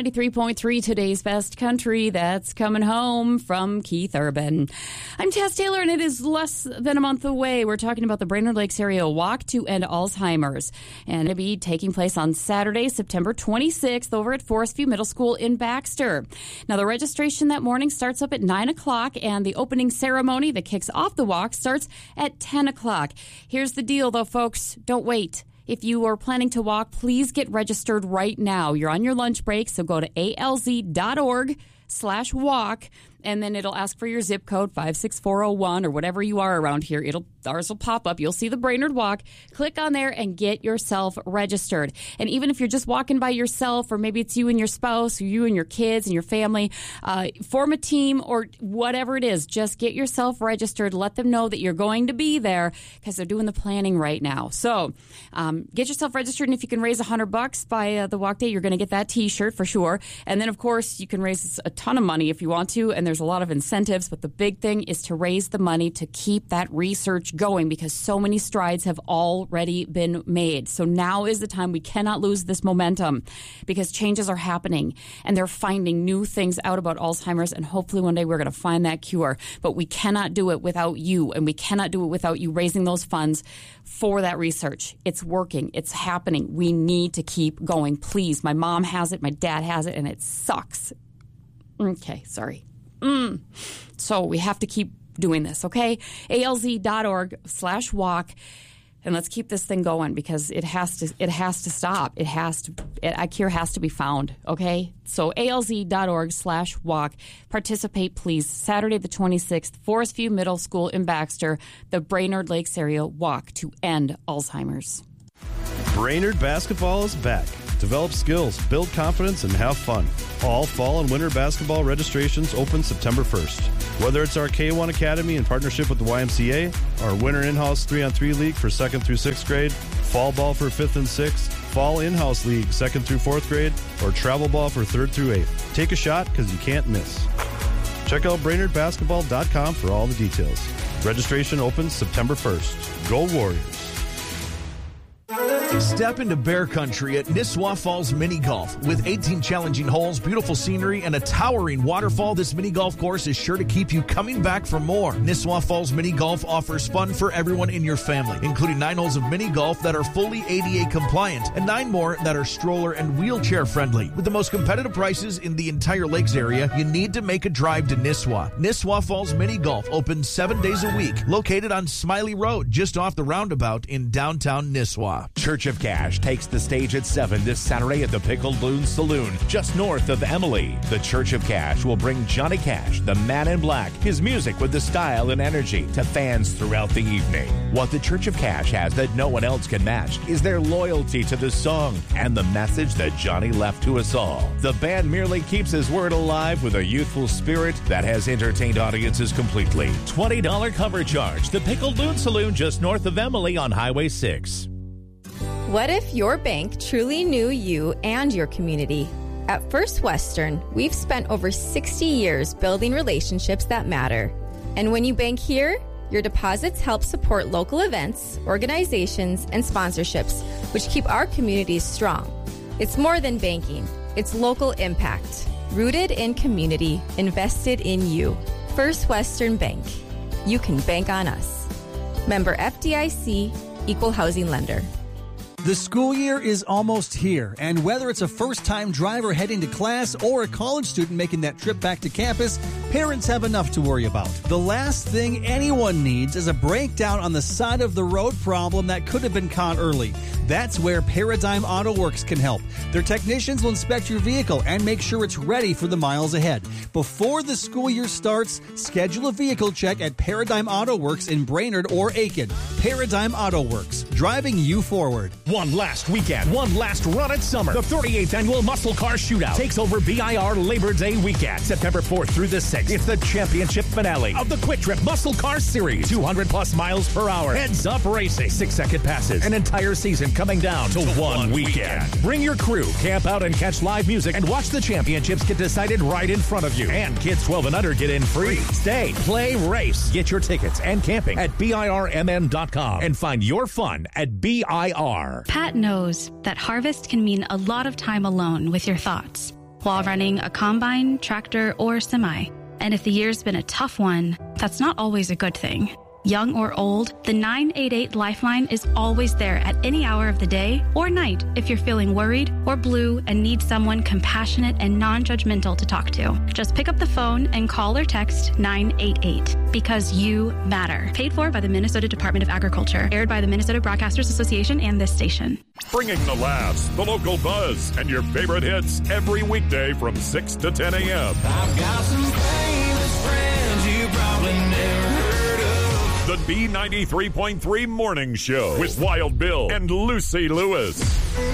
93.3, today's best country. That's Coming Home from Keith Urban. I'm Tess Taylor, and it is less than a month away. We're talking about the Brainerd Lakes Area Walk to End Alzheimer's. And it'll be taking place on Saturday, September 26th, over at Forest View Middle School in Baxter. Now, the registration that morning starts up at 9 o'clock, and the opening ceremony that kicks off the walk starts at 10 o'clock. Here's the deal, though, folks. Don't wait. If you are planning to walk, please get registered right now. You're on your lunch break, so go to alz.org/walk, and then it'll ask for your zip code, 56401, or whatever you are around here. Ours will pop up. You'll see the Brainerd Walk. Click on there and get yourself registered. And even if you're just walking by yourself, or maybe it's you and your spouse, or you and your kids and your family, form a team or whatever it is, just get yourself registered. Let them know that you're going to be there, because they're doing the planning right now. So get yourself registered, and if you can raise $100 by the walk day, you're going to get that T-shirt for sure. And then, of course, you can raise a ton of money if you want to, and there's a lot of incentives, but the big thing is to raise the money to keep that research going, because so many strides have already been made. So now is the time. We cannot lose this momentum, because changes are happening, and they're finding new things out about Alzheimer's, and hopefully one day we're going to find that cure. But we cannot do it without you, and we cannot do it without you raising those funds for that research. It's working. It's happening. We need to keep going. Please. My mom has it. My dad has it, and it sucks. Okay, sorry. So we have to keep doing this, okay? alz.org/walk, and let's keep this thing going, because it has to stop. A cure has to be found, okay? So alz.org/walk. Participate, please. Saturday the 26th, Forest View Middle School in Baxter, the Brainerd Lakes Area Walk to End Alzheimer's. Brainerd basketball is back. Develop skills, build confidence, and have fun. All fall and winter basketball registrations open September 1st. Whether it's our K1 Academy in partnership with the YMCA, our winter in-house 3-on-3 league for 2nd through 6th grade, fall ball for 5th and 6th, fall in-house league 2nd through 4th grade, or travel ball for 3rd through 8th. Take a shot, because you can't miss. Check out BrainerdBasketball.com for all the details. Registration opens September 1st. Go Warriors! Step into bear country at Nisswa Falls Mini Golf. With 18 challenging holes, beautiful scenery, and a towering waterfall, this mini golf course is sure to keep you coming back for more. Nisswa Falls Mini Golf offers fun for everyone in your family, including 9 holes of mini golf that are fully ADA compliant and 9 more that are stroller and wheelchair friendly. With the most competitive prices in the entire Lakes area, you need to make a drive to Nisswa. Nisswa Falls Mini Golf opens 7 days a week, located on Smiley Road, just off the roundabout in downtown Nisswa. Church of Cash takes the stage at 7 this Saturday at the Pickled Loon Saloon, just north of Emily. The Church of Cash will bring Johnny Cash, the Man in Black, his music with the style and energy, to fans throughout the evening. What the Church of Cash has that no one else can match is their loyalty to the song and the message that Johnny left to us all. The band merely keeps his word alive with a youthful spirit that has entertained audiences completely. $20 cover charge. The Pickled Loon Saloon, just north of Emily on Highway 6. What if your bank truly knew you and your community? At First Western, we've spent over 60 years building relationships that matter. And when you bank here, your deposits help support local events, organizations, and sponsorships, which keep our communities strong. It's more than banking. It's local impact. Rooted in community, invested in you. First Western Bank. You can bank on us. Member FDIC, Equal Housing Lender. The school year is almost here, and whether it's a first-time driver heading to class or a college student making that trip back to campus, parents have enough to worry about. The last thing anyone needs is a breakdown on the side of the road problem that could have been caught early. That's where Paradigm Auto Works can help. Their technicians will inspect your vehicle and make sure it's ready for the miles ahead. Before the school year starts, schedule a vehicle check at Paradigm Auto Works in Brainerd or Aiken. Paradigm Auto Works, driving you forward. One last weekend, one last run at summer. The 38th Annual Muscle Car Shootout takes over BIR Labor Day weekend, September 4th through the 6th. It's the championship finale of the Quick Trip Muscle Car Series. 200-plus miles per hour. Heads up racing. 6-second passes. An entire season coming down to one weekend. Bring your crew, camp out and catch live music, and watch the championships get decided right in front of you. And kids 12 and under get in free. Stay, play, race. Get your tickets and camping at BIRMN.com and find your fun at BIR. Pat knows that harvest can mean a lot of time alone with your thoughts. while running a combine, tractor, or semi. And if the year's been a tough one, that's not always a good thing. Young or old, the 988 Lifeline is always there at any hour of the day or night if you're feeling worried or blue and need someone compassionate and non-judgmental to talk to. Just pick up the phone and call or text 988 because you matter. Paid for by the Minnesota Department of Agriculture. Aired by the Minnesota Broadcasters Association and this station. Bringing the laughs, the local buzz, and your favorite hits every weekday from 6 to 10 a.m. I've got some famous friends you probably never heard of. The B93.3 Morning Show with Wild Bill and Lucy Lewis.